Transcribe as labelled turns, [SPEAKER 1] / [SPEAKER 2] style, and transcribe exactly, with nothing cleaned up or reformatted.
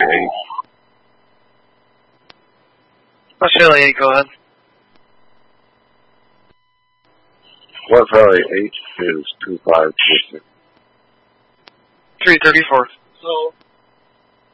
[SPEAKER 1] eight.
[SPEAKER 2] Australia eight, go ahead.
[SPEAKER 1] West Valley eight is two five four six.
[SPEAKER 2] three thirty-four.
[SPEAKER 3] So